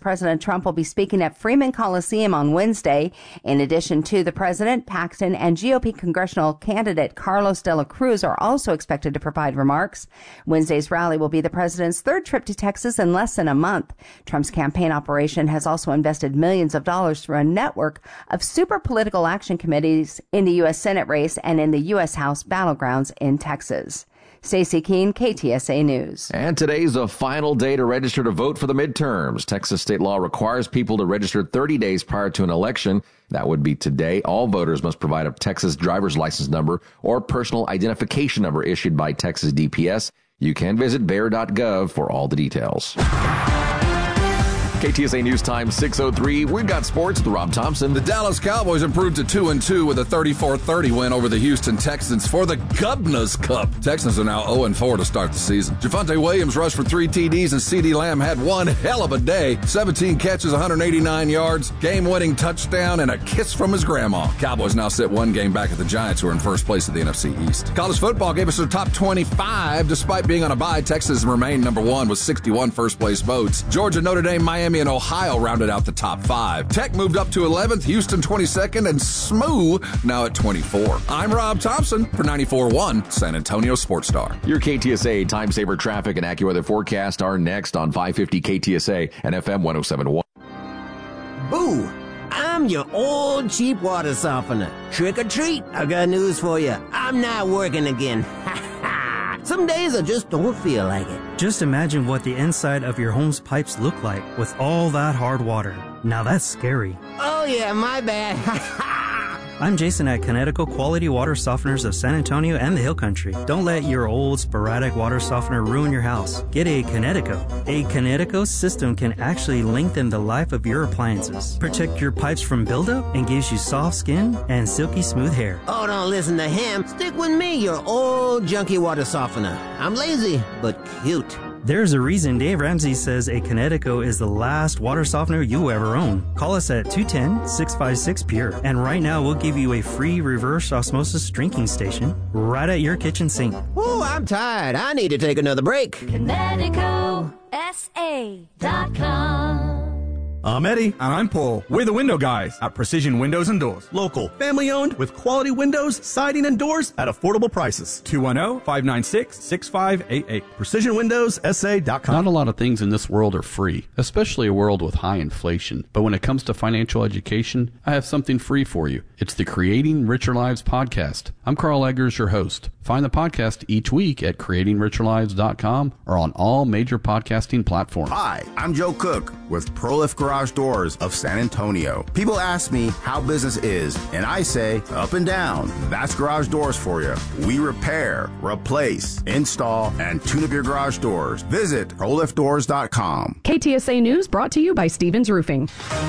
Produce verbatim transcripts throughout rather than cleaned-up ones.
President Trump will be speaking at Freeman Coliseum on Wednesday. In addition to the president, Paxton and G O P congressional candidate Carlos de la Cruz are also expected to provide remarks. Wednesday's rally will be the president's third trip to Texas in less than a month. Trump's campaign operation has also invested millions of dollars through a network of super political action committees in the U S Senate race and in the U S House battlegrounds in Texas. Stacey Keene, K T S A News. And today's the final day to register to vote for the midterms. Texas state law requires people to register thirty days prior to an election. That would be today. All voters must provide a Texas driver's license number or personal identification number issued by Texas D P S. You can visit bear dot gov for all the details. K T S A News Time six oh three. We've got sports with Rob Thompson. The Dallas Cowboys improved to two and two with a thirty-four thirty win over the Houston Texans for the Governors Cup. Texans are now oh and four to start the season. Javonte Williams rushed for three T Ds and CeeDee Lamb had one hell of a day. seventeen catches, one hundred eighty-nine yards, game-winning touchdown, and a kiss from his grandma. Cowboys now sit one game back at the Giants, who are in first place of the N F C East. College football gave us their top twenty-five. Despite being on a bye, Texas remained number one with sixty-one first-place votes. Georgia, Notre Dame, Miami, and Ohio rounded out the top five. Tech moved up to eleventh, Houston twenty-second, and S M U now at twenty-four. I'm Rob Thompson for ninety-four point one San Antonio Sports Star. Your K T S A time saver traffic and AccuWeather forecast are next on five fifty K T S A and F M one oh seven point one. Boo! I'm your old cheap water softener. Trick or treat, I got news for you. I'm not working again. Ha ha! Some days I just don't feel like it. Just imagine what the inside of your home's pipes look like with all that hard water. Now that's scary. Oh yeah, my bad. Ha ha! I'm Jason at Connecticut Quality Water Softeners of San Antonio and the Hill Country. Don't let your old sporadic water softener ruin your house. Get a Connecticut. A Connecticut system can actually lengthen the life of your appliances, protect your pipes from buildup, and gives you soft skin and silky smooth hair. Oh, don't listen to him. Stick with me, your old junky water softener. I'm lazy, but cute. There's a reason Dave Ramsey says a Connecticut is the last water softener you ever own. Call us at two one zero, six five six, P U R E. And right now, we'll give you a free reverse osmosis drinking station right at your kitchen sink. Oh, I'm tired. I need to take another break. Connecticut S A dot com. I'm Eddie. And I'm Paul. We're the window guys at Precision Windows and Doors. Local, family owned, with quality windows, siding, and doors at affordable prices. two one zero, five nine six, six five eight eight. Precision Windows S A dot com. Not a lot of things in this world are free, especially a world with high inflation. But when it comes to financial education, I have something free for you. It's the Creating Richer Lives podcast. I'm Carl Eggers, your host. Find the podcast each week at creating richer lives dot com or on all major podcasting platforms. Hi, I'm Joe Cook with ProLift Garage Doors of San Antonio. People ask me how business is, and I say up and down. That's garage doors for you. We repair, replace, install, and tune up your garage doors. Visit pro lift doors dot com. K T S A News brought to you by Stevens Roofing.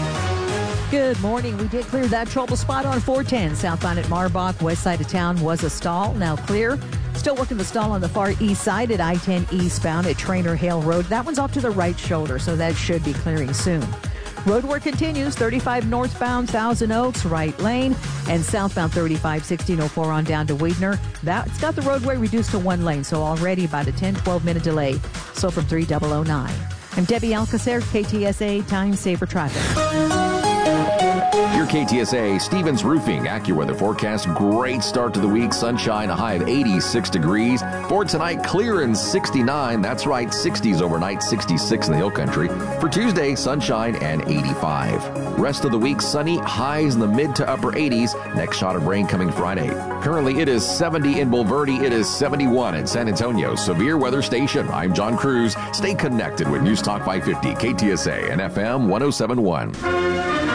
Good morning. We did clear that trouble spot on four ten southbound at Marbach. West side of town was a stall. Now clear. Still working the stall on the far east side at I ten eastbound at Trainer Hale Road. That one's off to the right shoulder, so that should be clearing soon. Road work continues. thirty-five northbound Thousand Oaks, right lane, and southbound thirty-five sixteen oh four on down to Weidner. That's got the roadway reduced to one lane, so already about a ten, twelve minute delay. So from three thousand nine. I'm Debbie Alcacer, K T S A Time Saver Traffic. Your K T S A Stevens Roofing AccuWeather forecast. Great start to the week. Sunshine, a high of eighty-six degrees. For tonight, clear and sixty-nine. That's right, sixties overnight, sixty-six in the Hill Country. For Tuesday, sunshine and eighty-five. Rest of the week, sunny, highs in the mid to upper eighties. Next shot of rain coming Friday. Currently, it is seventy in Bulverde. It is seventy-one in San Antonio. Severe Weather Station. I'm John Cruz. Stay connected with News Talk five fifty, K T S A and F M one oh seven point one.